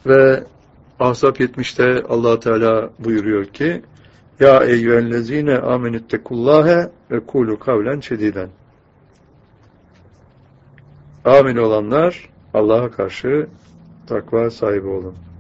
Ve Ahzab 70'te Allah Teala buyuruyor ki: Ya eyyühellezine amenüttekullâhe ve kûlû kavlen şedîden. Amin olanlar, Allah'a karşı takva sahibi olun.